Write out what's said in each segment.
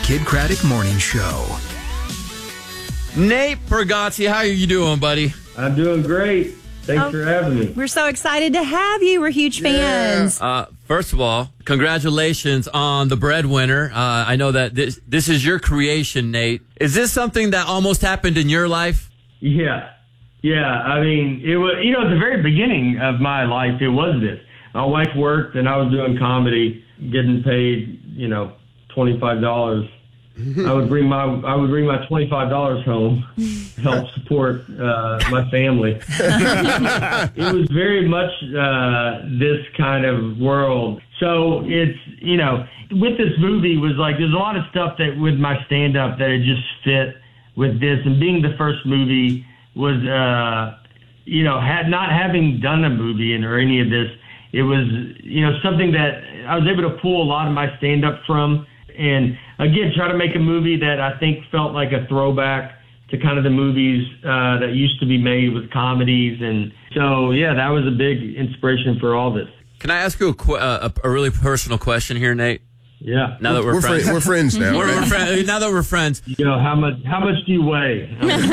Kidd Kraddick Morning Show. Nate Bargatze, how are you doing, buddy? I'm doing great. Thanks for having me. We're so excited to have you. We're huge fans. First of all, congratulations on The Breadwinner. I know that this is your creation, Nate. Is this something that almost happened in your life? Yeah. I mean, it was, at the very beginning of my life, it was this. My wife worked and I was doing comedy, getting paid, $25. I would bring my $25 home, help support my family. It was very much this kind of world. So it's with this movie was like there's a lot of stuff that with my stand up that it just fit with this, and being the first movie was had not having done a movie or any of this, it was something that I was able to pull a lot of my stand up from. And again, try to make a movie that I think felt like a throwback to kind of the movies that used to be made with comedies. And so, that was a big inspiration for all this. Can I ask you a really personal question here, Nate? Yeah. Now that we're friends. We're friends now. Now that we're friends. How much do you weigh?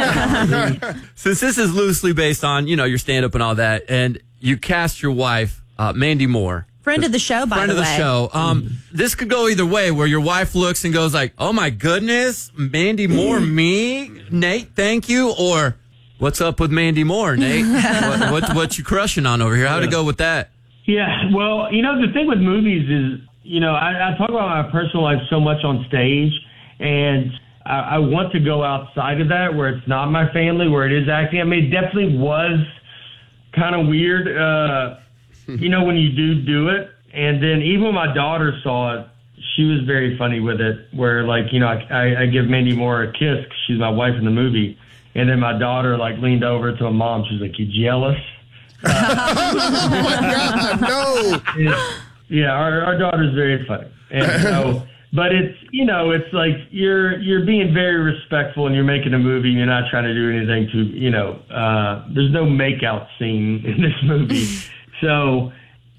Since this is loosely based on, your stand-up and all that, and you cast your wife, Mandy Moore. Friend of the show, by the way. Friend of the show. This could go either way, where your wife looks and goes like, oh, my goodness, Mandy Moore, me? Nate, thank you. Or, what's up with Mandy Moore, Nate? what you crushing on over here? How'd it go with that? Yeah, well, the thing with movies is, I talk about my personal life so much on stage, and I want to go outside of that, where it's not my family, where it is acting. I mean, it definitely was kind of weird, when you do it. And then even when my daughter saw it, she was very funny with it, where I give Mandy Moore a kiss because she's my wife in the movie. And then my daughter leaned over to her mom. She's like, you jealous? Oh my God, no. Yeah, our daughter's very funny. And so, but it's, it's like you're being very respectful and you're making a movie and you're not trying to do anything to, there's no makeout scene in this movie. So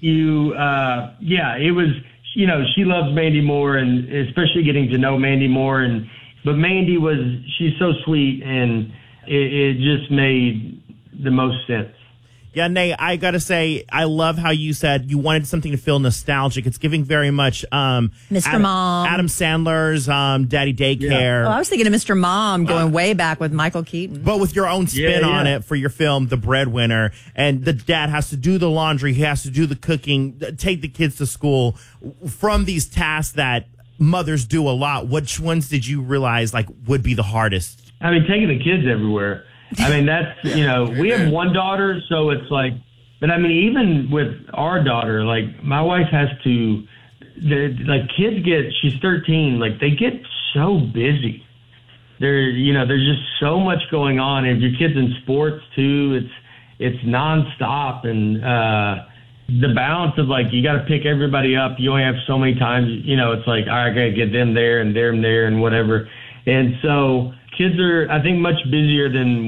it was, she loves Mandy Moore, and especially getting to know Mandy Moore. But Mandy she's so sweet, and it just made the most sense. Yeah, Nate, I got to say, I love how you said you wanted something to feel nostalgic. It's giving very much Mr. Mom. Adam Sandler's Daddy Daycare. Yeah. I was thinking of Mr. Mom going way back with Michael Keaton. But with your own spin on it for your film, The Breadwinner. And the dad has to do the laundry. He has to do the cooking, take the kids to school. From these tasks that mothers do a lot, which ones did you realize would be the hardest? I mean, taking the kids everywhere. I mean, that's, we have one daughter, so it's but I mean, even with our daughter, my wife has to, kids she's 13, they get so busy. There's just so much going on. And if your kid's in sports too, it's nonstop. And, the balance of you got to pick everybody up. You only have so many times, it's all right, I got to get them there and them there and whatever. And so, kids are, I think, much busier than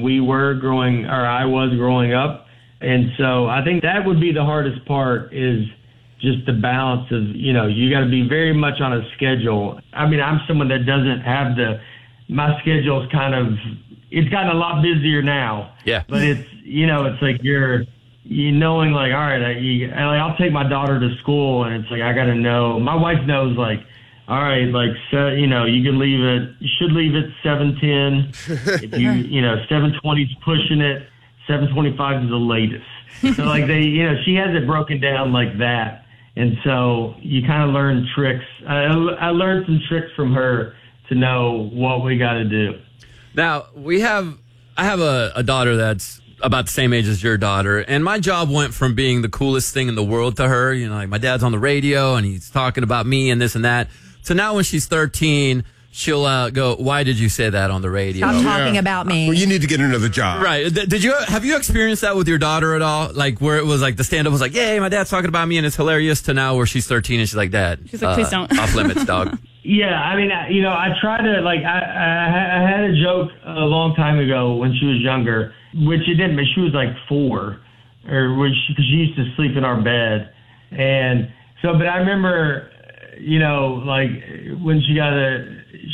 I was growing up. And so I think that would be the hardest part, is just the balance of, you got to be very much on a schedule. I mean, I'm someone that doesn't have my schedule's it's gotten a lot busier now. Yeah. But it's, it's you're knowing all right, I'll take my daughter to school, and it's I got to know. My wife knows all right, you can leave it. You should leave it 7:10. If you, 7:20 is pushing it. 7:25 is the latest. So she has it broken down like that, and so you kind of learn tricks. I learned some tricks from her to know what we got to do. Now I have a daughter that's about the same age as your daughter, and my job went from being the coolest thing in the world to her. My dad's on the radio and he's talking about me and this and that. So now when she's 13, she'll go, why did you say that on the radio? Stop talking about me. Well, you need to get another job. Right. Have you experienced that with your daughter at all? Where it was the stand-up was yay, my dad's talking about me and it's hilarious, to now where she's 13 and she's like, Dad. She's like, please don't. Off limits, dog. Yeah, I mean, I try to, I had a joke a long time ago when she was younger, which it didn't, but she was 4, because she used to sleep in our bed. And so, but I remember, when she got